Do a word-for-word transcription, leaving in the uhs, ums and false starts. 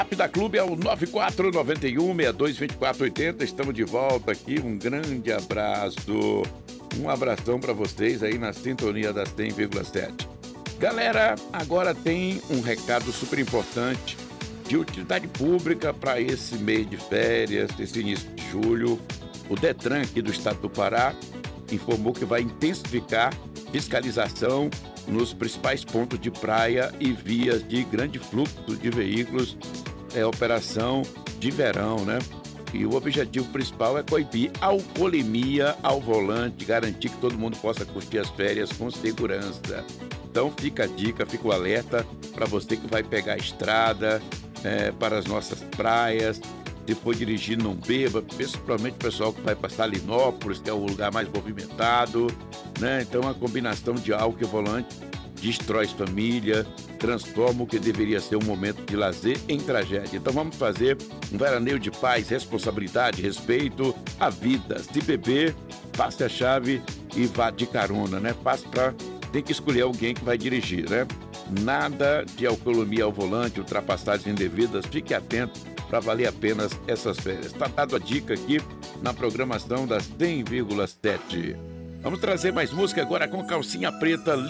Da Clube é o nove quatro nove um, seis dois dois quatro oito zero. Estamos de volta aqui. Um grande abraço. Um abração para vocês aí na sintonia das cem vírgula sete. Galera, agora tem um recado super importante de utilidade pública para esse mês de férias, esse início de julho. O Detran aqui do estado do Pará informou que vai intensificar fiscalização nos principais pontos de praia e vias de grande fluxo de veículos. É operação de verão, né? E o objetivo principal é coibir alcoolemia ao volante, garantir que todo mundo possa curtir as férias com segurança. Então fica a dica, fica o alerta para você que vai pegar a estrada, é, para as nossas praias. Se for dirigir, não beba, principalmente o pessoal que vai para Salinópolis, que é o lugar mais movimentado, né? Então a combinação de álcool e volante destrói família, transforma o que deveria ser um momento de lazer em tragédia. Então vamos fazer um veraneio de paz, responsabilidade, respeito à vida. Se beber, passe a chave e vá de carona, né? Passe para... Tem que escolher alguém que vai dirigir, né? Nada de alcoolemia ao volante, ultrapassagens indevidas. Fique atento para valer a pena essas férias. Está dado a dica aqui na programação das cem vírgula sete. Vamos trazer mais música agora com Calcinha Preta.